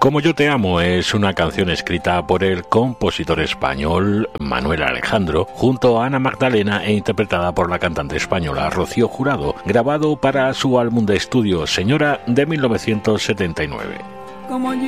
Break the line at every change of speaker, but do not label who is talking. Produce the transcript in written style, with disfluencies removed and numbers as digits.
Como yo te amo es una canción escrita por el compositor español Manuel Alejandro junto a Ana Magdalena e interpretada por la cantante española Rocío Jurado, grabado para su álbum de estudio Señora de 1979.